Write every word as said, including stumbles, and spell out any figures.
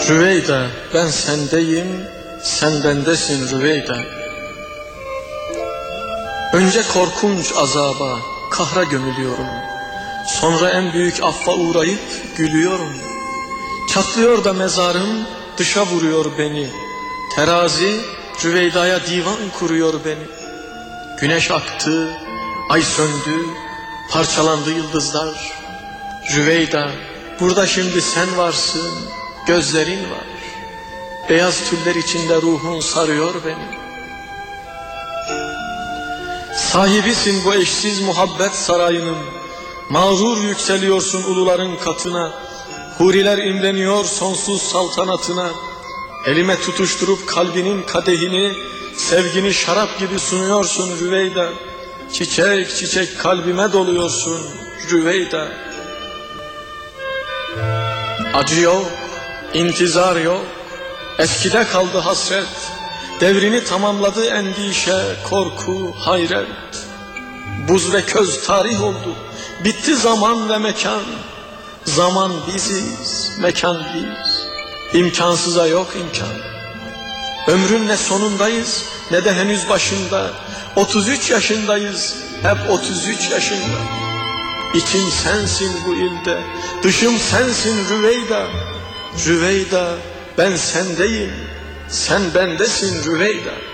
Rüveyda, ben sendeyim, sen bendesin Rüveyda. Önce korkunç azaba, kahra gömülüyorum. Sonra en büyük affa uğrayıp gülüyorum. Çatlıyor da mezarım, dışa vuruyor beni. Terazi, Rüveyda'ya divan kuruyor beni. Güneş aktı, ay söndü, parçalandı yıldızlar. Rüveyda, burada şimdi sen varsın, gözlerin var. Beyaz tüller içinde ruhun sarıyor beni. Sahibisin bu eşsiz muhabbet sarayının. Mağrur yükseliyorsun uluların katına. Huriler imreniyor sonsuz saltanatına. Elime tutuşturup kalbinin kadehini, sevgini şarap gibi sunuyorsun Rüveyda. Çiçek çiçek kalbime doluyorsun Rüveyda. Acı yok, intizar yok, eskide kaldı hasret. Devrini tamamladı endişe, korku, hayret. Buz ve köz tarih oldu, bitti zaman ve mekan. Zaman biziz, mekan biz, imkansıza yok imkan. Ömrün ne sonundayız ne de henüz başında. Otuz üç yaşındayız, hep otuz üç yaşında. İçim sensin bu ilde, dışım sensin Rüveyda. Rüveyda, ben sendeyim, sen bendesin Rüveyda.